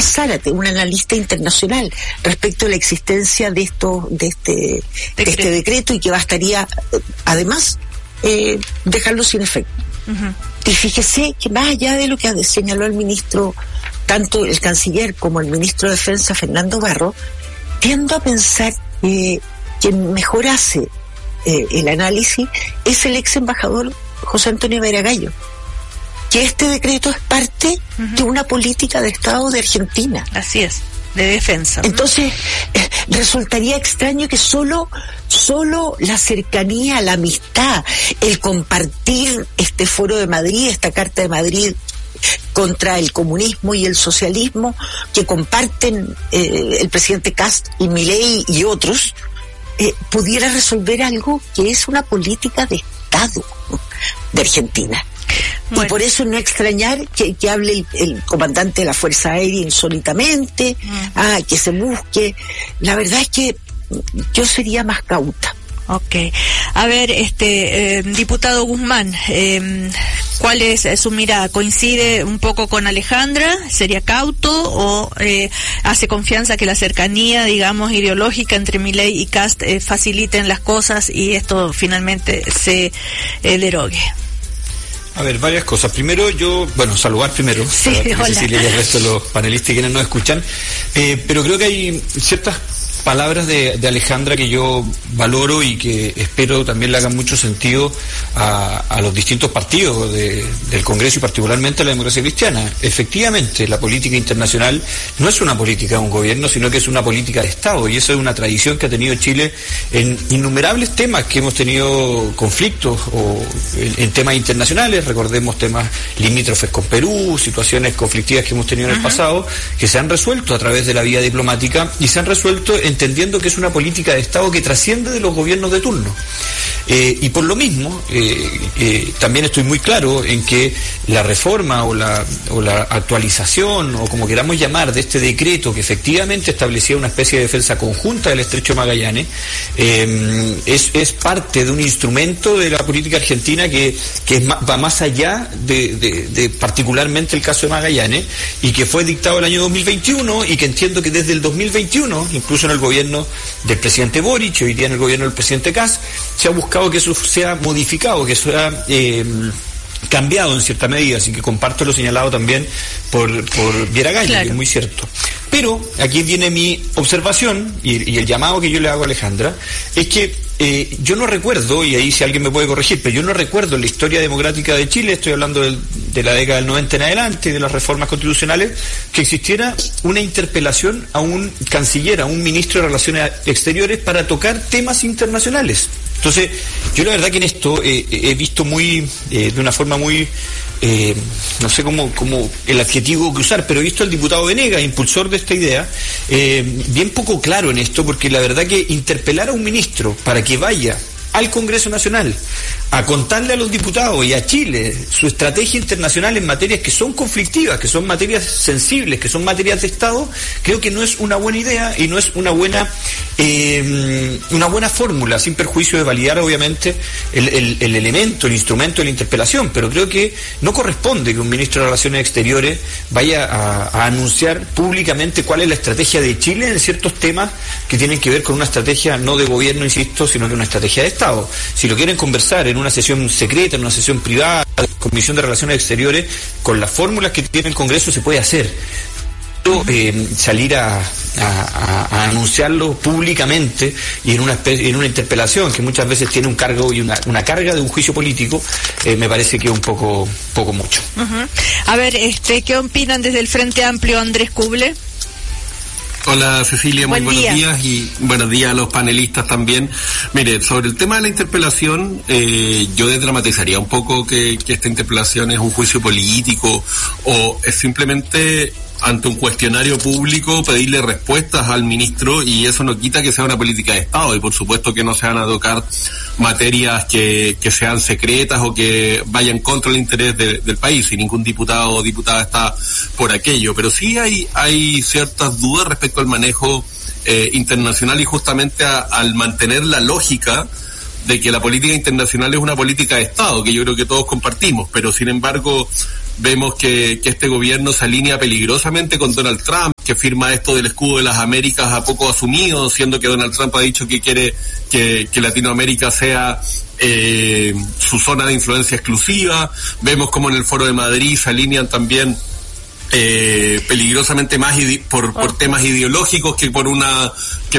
Zárate, un analista internacional, respecto a la existencia de este decreto, y que bastaría, además, dejarlo sin efecto. Uh-huh. Y fíjese que más allá de lo que señaló el ministro, tanto el canciller como el ministro de Defensa, Fernando Barro, tiendo a pensar quien mejor hace el análisis es el ex embajador José Antonio Maragall, que este decreto es parte de una política de Estado de Argentina. Así es, de defensa. Entonces, resultaría extraño que solo la cercanía, la amistad, el compartir este foro de Madrid, esta Carta de Madrid contra el comunismo y el socialismo, que comparten el presidente Kast y Milei y otros, pudiera resolver algo que es una política de Estado de Argentina. Bueno. Y por eso no extrañar que hable el comandante de la Fuerza Aérea insólitamente, que se busque. La verdad es que yo sería más cauta. Okay. A ver, diputado Guzmán, ¿cuál es su mirada? ¿Coincide un poco con Alejandra? ¿Sería cauto o hace confianza que la cercanía, digamos, ideológica entre Milei y Kast faciliten las cosas y esto finalmente se derogue? A ver, varias cosas. Primero, saludar primero sí, a Cecilia y al resto de los panelistas quienes nos escuchan, pero creo que hay ciertas palabras de Alejandra que yo valoro y que espero también le hagan mucho sentido a los distintos partidos del Congreso y particularmente a la democracia cristiana. Efectivamente, la política internacional no es una política de un gobierno, sino que es una política de Estado, y esa es una tradición que ha tenido Chile en innumerables temas que hemos tenido conflictos o en temas internacionales. Recordemos temas limítrofes con Perú, situaciones conflictivas que hemos tenido en el pasado, que se han resuelto a través de la vía diplomática y se han resuelto entendiendo que es una política de Estado que trasciende de los gobiernos de turno. Y por lo mismo, también estoy muy claro en que la reforma o la actualización, o como queramos llamar, de este decreto que efectivamente establecía una especie de defensa conjunta del Estrecho de Magallanes, es parte de un instrumento de la política argentina que va más allá de particularmente el caso de Magallanes, y que fue dictado el año 2021, y que entiendo que desde el 2021, incluso en el gobierno del presidente Boric, hoy día en el gobierno del presidente Kast, se ha buscado que eso sea modificado, que sea cambiado en cierta medida, así que comparto lo señalado también por Maragall, claro, que es muy cierto. Pero aquí viene mi observación y el llamado que yo le hago a Alejandra, es que yo no recuerdo, y ahí si alguien me puede corregir, pero yo no recuerdo en la historia democrática de Chile, estoy hablando de la década del 90 en adelante, de las reformas constitucionales, que existiera una interpelación a un canciller, a un ministro de Relaciones Exteriores para tocar temas internacionales. Entonces, yo la verdad que en esto he visto de una forma muy, no sé cómo el adjetivo que usar, pero he visto al diputado Venegas, impulsor de esta idea, bien poco claro en esto, porque la verdad que interpelar a un ministro para que vaya al Congreso Nacional a contarle a los diputados y a Chile su estrategia internacional en materias que son conflictivas, que son materias sensibles, que son materias de Estado, creo que no es una buena idea y no es una buena fórmula, sin perjuicio de validar obviamente el elemento, el instrumento de la interpelación, pero creo que no corresponde que un ministro de Relaciones Exteriores vaya a anunciar públicamente cuál es la estrategia de Chile en ciertos temas que tienen que ver con una estrategia no de gobierno, insisto, sino que una estrategia de Estado. Si lo quieren conversar en una sesión secreta, en una sesión privada, Comisión de Relaciones Exteriores, con las fórmulas que tiene el Congreso se puede hacer. Salir a anunciarlo públicamente y en una interpelación que muchas veces tiene un cargo y una carga de un juicio político, me parece que es un poco mucho. Uh-huh. A ver, ¿qué opinan desde el Frente Amplio, Andrés Kuble? Hola Cecilia, muy buenos días y buenos días a los panelistas también. Mire, sobre el tema de la interpelación, yo desdramatizaría un poco que esta interpelación es un juicio político o es simplemente ante un cuestionario público pedirle respuestas al ministro, y eso no quita que sea una política de Estado, y por supuesto que no se van a tocar materias que sean secretas o que vayan contra el interés del país, y ningún diputado o diputada está por aquello, pero sí hay ciertas dudas respecto al manejo internacional, y justamente al mantener la lógica de que la política internacional es una política de Estado, que yo creo que todos compartimos, pero sin embargo vemos que este gobierno se alinea peligrosamente con Donald Trump, que firma esto del escudo de las Américas a poco asumido, siendo que Donald Trump ha dicho que quiere que Latinoamérica sea su zona de influencia exclusiva. Vemos como en el Foro de Madrid se alinean también peligrosamente más por temas ideológicos que